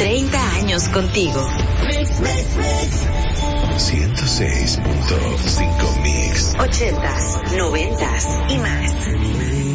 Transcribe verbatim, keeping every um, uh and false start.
treinta años contigo. ciento seis punto cinco Mix. Ochentas, noventas y más.